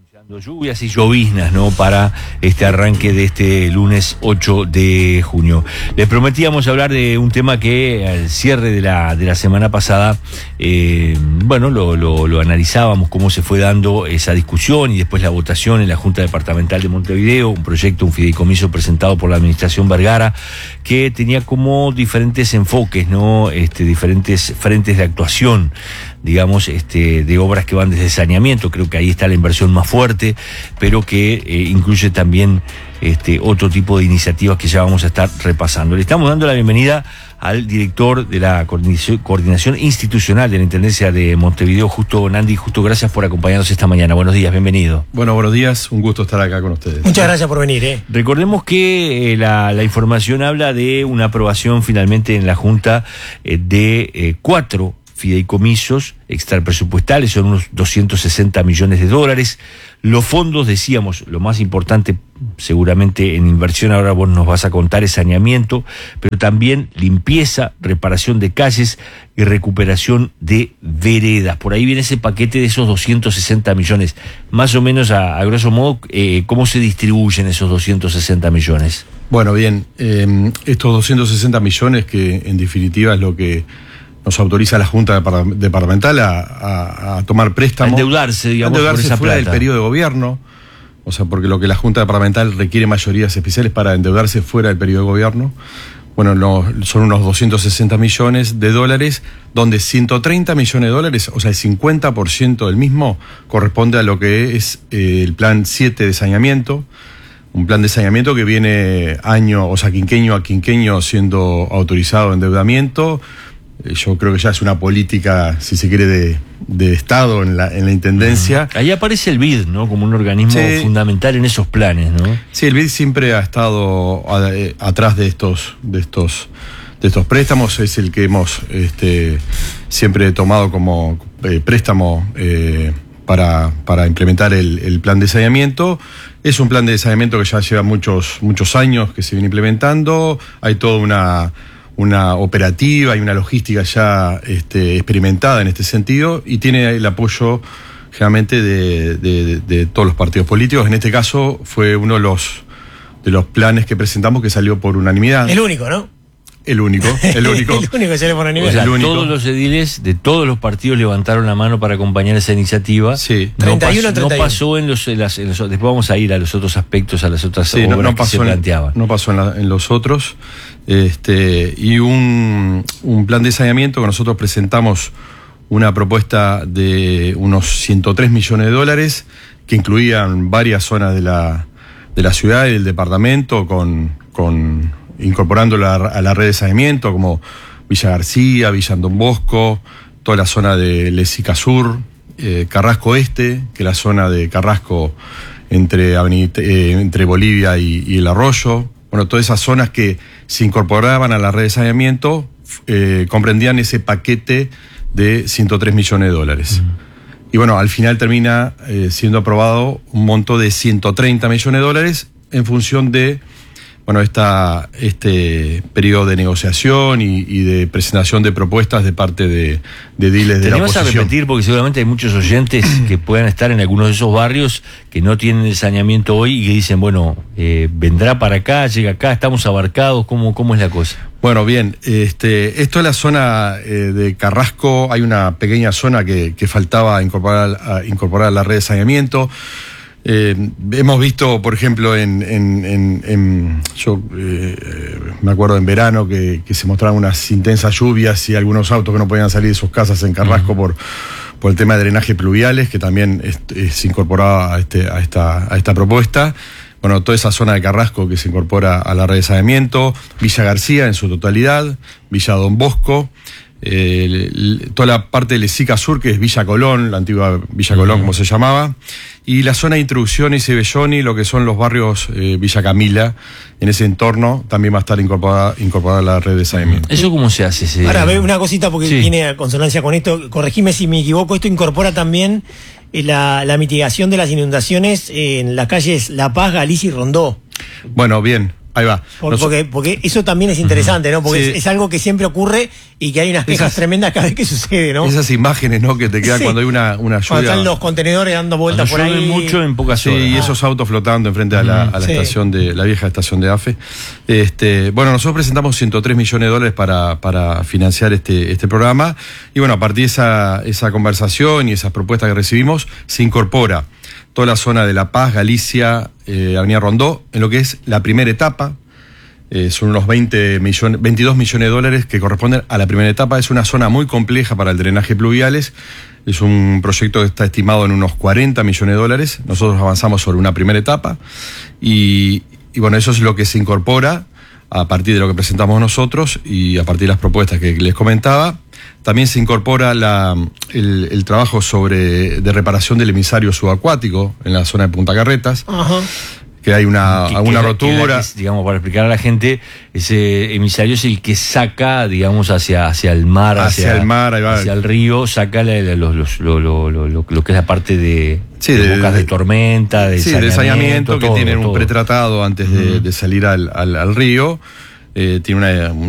Lluvias y lloviznas, ¿no?, para este arranque de este lunes 8 de junio. Les prometíamos hablar de un tema que al cierre de la semana pasada, lo analizábamos, cómo se fue dando esa discusión y después la votación en la Junta Departamental de Montevideo, un fideicomiso presentado por la Administración Vergara, que tenía como diferentes enfoques, ¿no?, diferentes frentes de actuación, digamos, de obras que van desde saneamiento. Creo que ahí está la inversión más fuerte, pero que incluye también otro tipo de iniciativas que ya vamos a estar repasando. Le estamos dando la bienvenida al director de la Coordinación Institucional de la Intendencia de Montevideo, Justo Nandi. Justo, gracias por acompañarnos esta mañana. Buenos días, bienvenido. Bueno, buenos días, un gusto estar acá con ustedes. Muchas gracias por venir. Recordemos que la información habla de una aprobación finalmente en la Junta de 4 fideicomisos extrapresupuestales, son unos 260 millones de dólares. Los fondos, decíamos, lo más importante seguramente en inversión, ahora vos nos vas a contar, es saneamiento, pero también limpieza, reparación de calles y recuperación de veredas. Por ahí viene ese paquete de esos 260 millones. Más o menos, a grosso modo, ¿cómo se distribuyen esos 260 millones? Bueno, bien, estos 260 millones, que en definitiva es lo que nos autoriza la Junta Departamental a tomar préstamos. A endeudarse, digamos, endeudarse por esa fuera plata. del periodo de gobierno. O sea, porque lo que la Junta Departamental requiere mayorías especiales para endeudarse fuera del periodo de gobierno. Bueno, son unos 260 millones de dólares, donde 130 millones de dólares, o sea, el 50% del mismo, corresponde a lo que es el plan 7 de saneamiento. Un plan de saneamiento que viene quinquenio a quinquenio siendo autorizado endeudamiento. Yo creo que ya es una política, si se quiere, de Estado en la Intendencia. Ahí aparece el BID, ¿no?, como un organismo fundamental en esos planes, ¿no? Sí, el BID siempre ha estado atrás de estos préstamos. Es el que hemos siempre tomado como préstamo para implementar el plan de saneamiento. Es un plan de saneamiento que ya lleva muchos años que se viene implementando. Hay toda una operativa y una logística ya experimentada en este sentido, y tiene el apoyo generalmente de todos los partidos políticos. En este caso fue uno de los planes que presentamos que salió por unanimidad. El único, ¿no? El único. El único que sale por unanimidad. O sea, todos los ediles de todos los partidos levantaron la mano para acompañar esa iniciativa. Sí. 31. No pasó después vamos a ir a los otros aspectos, a las otras obras que se planteaban. No pasó en los otros. Y un plan de saneamiento que nosotros presentamos, una propuesta de unos 103 millones de dólares, que incluían varias zonas de la ciudad y del departamento, incorporándola a la red de saneamiento, como Villa García, Villa Don Bosco, toda la zona de Lesica Sur, Carrasco Este, que es la zona de Carrasco entre Bolivia y el Arroyo. Bueno, todas esas zonas que se incorporaban a la red de saneamiento comprendían ese paquete de 103 millones de dólares. Y bueno, al final termina siendo aprobado un monto de 130 millones de dólares en función de este periodo de negociación y de presentación de propuestas de parte de ediles de la oposición. Te vas a repetir, porque seguramente hay muchos oyentes que puedan estar en algunos de esos barrios que no tienen el saneamiento hoy y que dicen, vendrá para acá, llega acá, estamos abarcados, ¿cómo es la cosa? Bueno, bien, esto es la zona de Carrasco. Hay una pequeña zona que faltaba incorporar a la red de saneamiento. Hemos visto, por ejemplo, yo me acuerdo en verano que se mostraban unas intensas lluvias y algunos autos que no podían salir de sus casas en Carrasco por el tema de drenaje pluviales, que también se incorporaba a esta propuesta. Bueno, toda esa zona de Carrasco que se incorpora a la red de saneamiento, Villa García en su totalidad, Villa Don Bosco, toda la parte de Lesica Sur, que es Villa Colón, la antigua Villa Colón como se llamaba, y la zona de Introducciones y Belloni, lo que son los barrios Villa Camila, en ese entorno también va a estar incorporada a la red de saneamiento. ¿Eso cómo se hace? Ahora, ve una cosita porque tiene consonancia con esto, corregime si me equivoco, esto incorpora también la mitigación de las inundaciones en las calles La Paz, Galicia y Rondó. Bueno, bien. Ahí va. Porque eso también es interesante, ¿no? Porque es algo que siempre ocurre y que hay unas quejas tremendas cada vez que sucede, ¿no? Esas imágenes, ¿no? Que te quedan cuando hay una lluvia. Cuando están los contenedores dando vueltas por ahí. Mucho en pocas horas. Y esos autos flotando enfrente a la estación de la vieja estación de AFE. Bueno, nosotros presentamos 103 millones de dólares para financiar este programa. Y bueno, a partir de esa conversación y esas propuestas que recibimos, se incorpora toda la zona de La Paz, Galicia, Avenida Rondó, en lo que es la primera etapa. Son unos 22 millones de dólares que corresponden a la primera etapa. Es una zona muy compleja para el drenaje pluviales. Es un proyecto que está estimado en unos 40 millones de dólares. Nosotros avanzamos sobre una primera etapa. Y bueno, eso es lo que se incorpora a partir de lo que presentamos nosotros y a partir de las propuestas que les comentaba. También se incorpora el trabajo de reparación del emisario subacuático en la zona de Punta Carretas. Ajá. Que hay alguna rotura. Digamos, para explicar a la gente, ese emisario es el que saca, digamos, hacia el mar, hacia el río, saca lo que es la parte de bocas de tormenta, de saneamiento, que tienen un pretratado antes de salir al río. Tiene